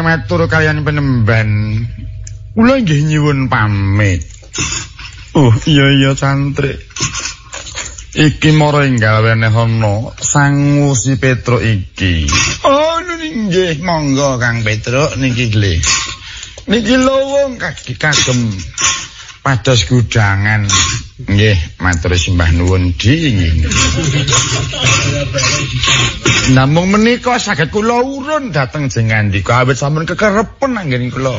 matur kalian penemban. Kula nggih nyuwun pamit. Oh, iya santri. Iki mara enggal wenehana sangu si Petruk iki. Oh, nggih, monggo Kang Petruk niki nggih. Niki lowong kagem pados gudangan. Nggih, matur sembah nuwun nggih. Namung menika saged kula urun dhateng jengandika awit sampun kekerepen anggen kula.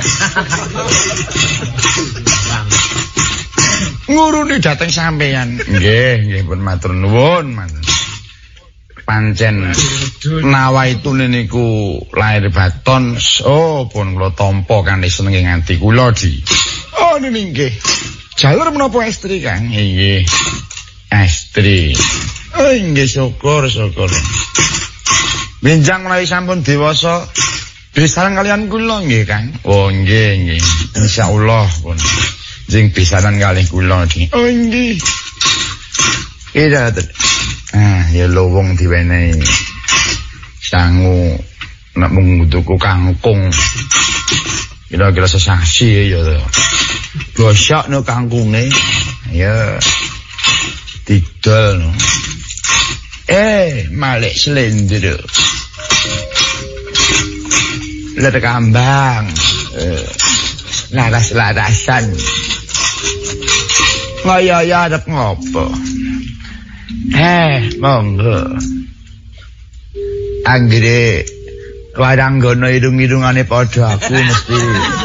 Nguruni dhateng sampeyan. Nggih, pun matur nuwun. Pancen nawaitune niku lahir baton, oh pun kula tampa kanthi senenge nganti kula di. Oh nggih. Jalur menapa estri Kang? Nggih. Estri. Oh nggih syukur. Benjang menawi sampun dewasa besaran kalian kula nggih Kang. Oh nggih. Insyaallah pun. Jeng pisanan kalih kula iki. Oh nggih. Ida. Ya lowong diwenehi. Sangu nek mung tuku kangkung. Kira-kira sesasi ya to. Gosok no kangkunge. Ya. Didol no. Malik slendro. Lada kambang. Laras-larasan. Ngaya-ya arep ngopo? Monggo. Anggere waranggana irung-irungane padha aku mesti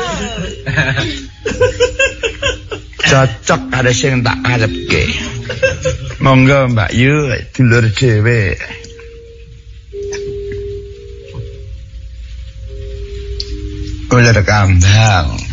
cocok karo sing tak karepke. Monggo Mbak Yu dulur dhewe. Kula kambang.